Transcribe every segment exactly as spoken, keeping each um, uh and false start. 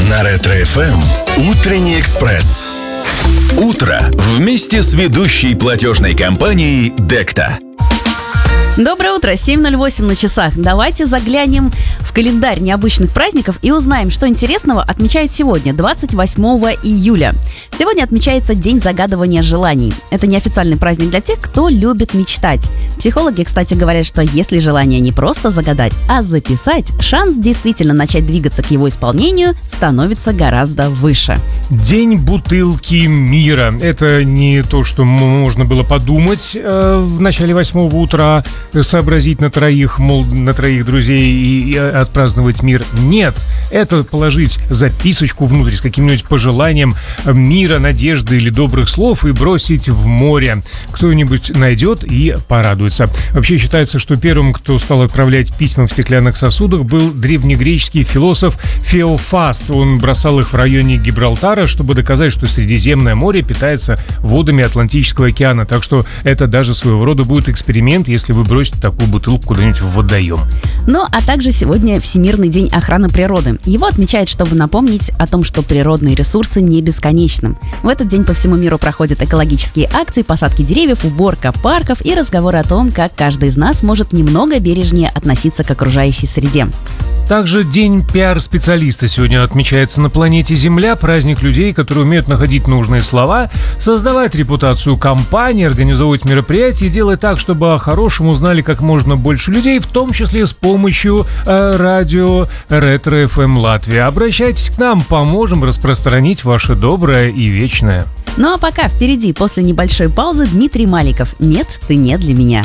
На Ретро-эф эм «Утренний экспресс». Утро вместе с ведущей платежной компанией Декта. Доброе утро, семь ноль восемь на часах. Давайте заглянем в календарь необычных праздников и узнаем, что интересного отмечают сегодня, двадцать восьмого июля. Сегодня отмечается День загадывания желаний. Это неофициальный праздник для тех, кто любит мечтать. Психологи, кстати, говорят, что если желание не просто загадать, а записать, шанс действительно начать двигаться к его исполнению становится гораздо выше. День бутылки мира. Это не то, что можно было подумать э, в начале восьмого утра, сообразить на троих, мол, на троих друзей и, и отпраздновать мир. Нет, это положить записочку внутрь с каким-нибудь пожеланием мира, надежды или добрых слов и бросить в море. Кто-нибудь найдет и порадуется. Вообще считается, что первым, кто стал отправлять письма в стеклянных сосудах, был древнегреческий философ Феофаст. Он бросал их в районе Гибралтара, чтобы доказать, что Средиземное море питается водами Атлантического океана. Так что это даже своего рода будет эксперимент, если вы бросите такую бутылку куда-нибудь в водоем. Ну, а также сегодня Всемирный день охраны природы. Его отмечают, чтобы напомнить о том, что природные ресурсы не бесконечны. В этот день по всему миру проходят экологические акции, посадки деревьев, уборка парков и разговоры о том, как каждый из нас может немного бережнее относиться к окружающей среде. Также День пиар-специалиста сегодня отмечается на планете Земля. Праздник людей, которые умеют находить нужные слова, создавать репутацию компании, организовывать мероприятия и делать так, чтобы о хорошем узнали как можно больше людей, в том числе с помощью э, радио Ретро-эф эм Латвия. Обращайтесь к нам, поможем распространить ваше доброе и вечное. Ну а пока впереди, после небольшой паузы, Дмитрий Маликов. «Нет, ты не для меня».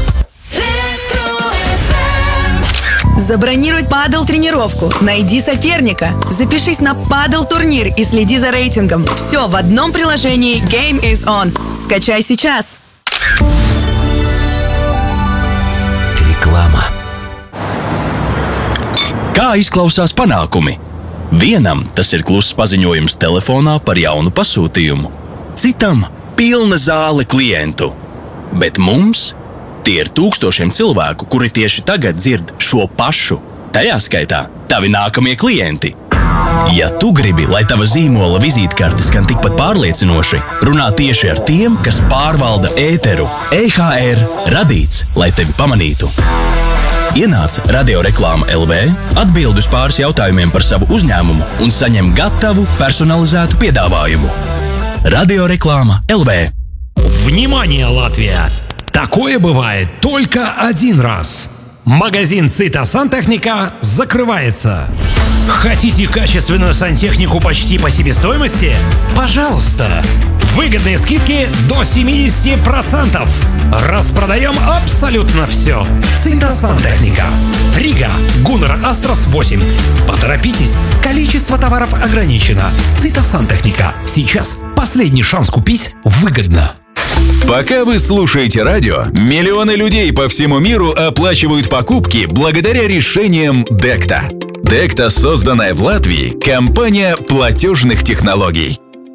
Забронируй падл-тренировку, найди соперника, запишись на падл-турнир и следи за рейтингом. Все в одном приложении Game is On. Скачай сейчас. Реклама. Kā izklausās panākumi? Vienam tas ir kluss paziņojums telefonā par jaunu pasūtījumu. Citam pilna zāle klientu. Bet mums tie ir tūkstošiem cilvēku, kuri tieši tagad dzird šo pašu. Tajā skaitā tavi nākamie klienti. Ja tu gribi, lai tava zīmola vizītkarte skan tikpat pārliecinoši, runā tieši ar tiem, kas pārvalda ēteru. E H R radīts, lai tevi pamanītu. Ienāc Radioreklāma L V, atbild uz pāris jautājumiem par savu uzņēmumu un saņem gatavu personalizētu piedāvājumu. Radioreklāma L V. Внимание, Латвия! Такое бывает только один раз. Магазин «Цита Сантехника» закрывается. Хотите качественную сантехнику почти по себестоимости? Пожалуйста! Выгодные скидки до семьдесят процентов. Распродаем абсолютно все. «Цита Сантехника». Рига, Гуннер Астрас восемь. Поторопитесь, количество товаров ограничено. «Цита Сантехника». Сейчас последний шанс купить выгодно. Пока вы слушаете радио, миллионы людей по всему миру оплачивают покупки благодаря решениям Декта. Декта, созданная в Латвии, компания платежных технологий.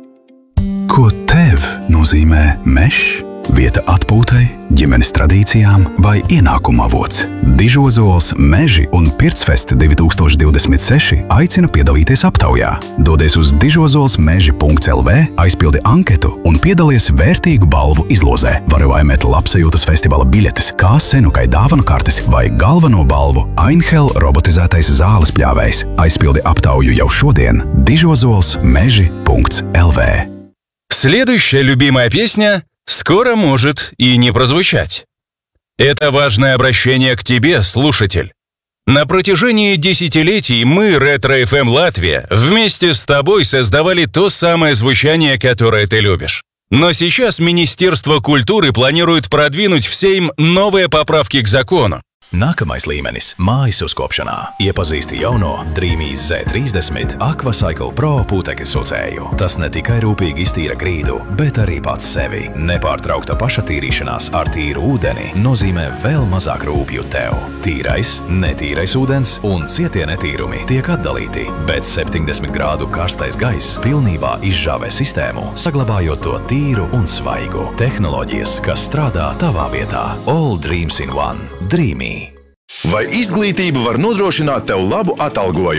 Ko tev nozīmē mežs? Vieta atpūtai, ģimenes tradīcijām vai ienākuma avots? Dižozols, Meži un Pircfest divi tūkstoši divdesmit seši aicina piedalīties aptaujā. Dodies uz dižozols meži punkts L V, aizpildi anketu un piedalies vērtīgu balvu izlozē. Vari laimēt labsajūtas festivāla biļetes, kā senukai dāvanu kartes vai galveno balvu Ainhel robotizētais zāles pļāvējs. Aizpildi aptauju jau šodien. dižozols meži punkts L V. Следующая любимая песня скоро может и не прозвучать. Это важное обращение к тебе, слушатель. На протяжении десятилетий мы, Ретро-эф эм Латвия, вместе с тобой создавали то самое звучание, которое ты любишь. Но сейчас Министерство культуры планирует продвинуть в Сейм новые поправки к закону. Nākamais līmenis – mājas uzkopšanā. Iepazīsti jauno Dreamīs Z trīsdesmit Aquacycle Pro putekļu sucēju. Tas ne tikai rūpīgi iztīra grīdu, bet arī pats sevi. Nepārtraukta pašatīrīšanās ar tīru ūdeni nozīmē vēl mazāk rūpju tev. Tīrais, netīrais ūdens un cietie netīrumi tiek atdalīti, bet septiņdesmit grādu karstais gaiss pilnībā izžāvē sistēmu, saglabājot to tīru un svaigu. Tehnoloģijas, kas strādā tavā vietā. All dreams in one. Dreamy. Vai izglītība var nodrošināt tev labu atalgojumu?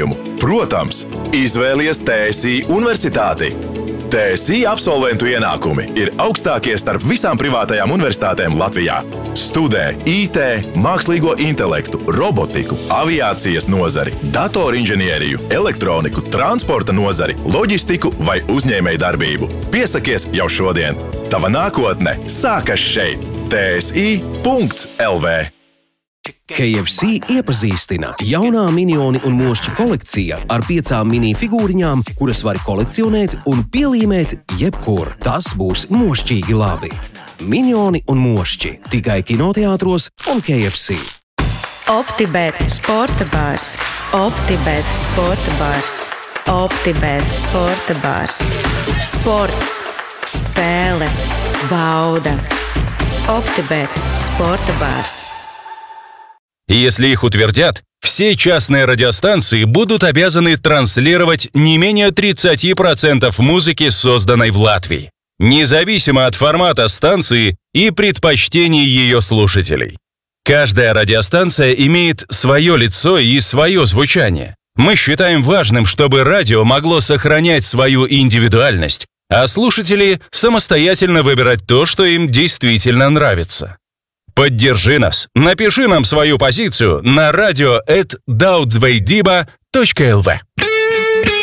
protams, izvēlies T S I universitāti. T S I absolventu ienākumi ir augstākie starp visām privātajām universitātēm Latvijā. Studē I T, mākslīgo intelektu, robotiku, aviācijas nozari, datorinženieriju, elektroniku, transporta nozari, loģistiku vai uzņēmēju darbību. Piesakies jau šodien! Tava nākotne sākas šeit! T S I punkts L V K F C iepazīstina jaunā minioni un mošķi kolekcija ar piecām mini figūriņām, kuras var kolekcionēt un pielīmēt jebkur. Tas būs mošķīgi labi. Minioni un mošķi tikai kinoteātros un K F C. OptiBet sporta bārs. OptiBet sporta bārs. OptiBet sporta bārs. Sports, spēle, bauda. OptiBet sporta bārs. Если их утвердят, все частные радиостанции будут обязаны транслировать не менее тридцать процентов музыки, созданной в Латвии, независимо от формата станции и предпочтений ее слушателей. Каждая радиостанция имеет свое лицо и свое звучание. Мы считаем важным, чтобы радио могло сохранять свою индивидуальность, а слушатели самостоятельно выбирать то, что им действительно нравится. Поддержи нас. Напиши нам свою позицию на радио эт даудзвейдиба точка эл ви.